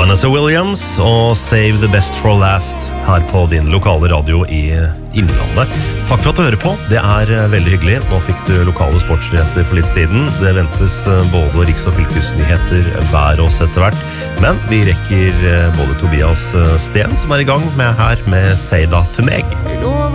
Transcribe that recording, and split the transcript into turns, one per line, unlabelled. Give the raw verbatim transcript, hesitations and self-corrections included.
Vanessa Williams og Save the Best for Last her på din lokale radio i Innlandet. Takk for at du hører på, det er veldig hyggelig. Nå fikk du lokale sportsnyheter for litt siden. Det ventes både riks- og fylkesnyheter hver oss etter hvert. Men vi rekker både Tobias Sten, som er i gang med her med Seida til meg.